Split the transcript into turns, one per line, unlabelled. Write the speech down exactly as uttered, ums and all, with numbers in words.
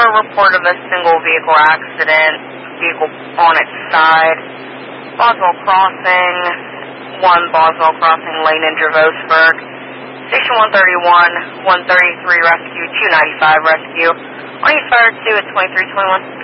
report of a single vehicle accident, vehicle on its side, Boswell Crossing, one Boswell Crossing Lane in Dravosburg. Station one thirty-one, one thirty-three rescue, two ninety-five rescue. On East Fire two at twenty-three twenty-one.